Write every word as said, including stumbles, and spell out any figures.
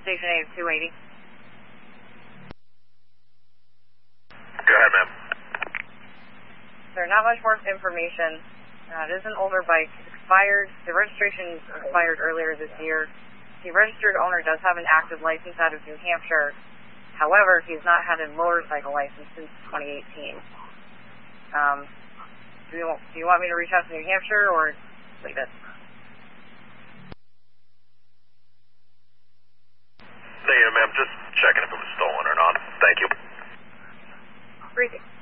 Station eight two eighty. Go ahead, ma'am. There's not much more information. Uh, it is an older bike. It's expired. The registration expired earlier this year. The registered owner does have an active license out of New Hampshire. However, he's not had a motorcycle license since twenty eighteen. Um, do you, do you want me to reach out to New Hampshire or leave it? Negative, ma'am. Just checking if it was stolen or not. Thank you. Great.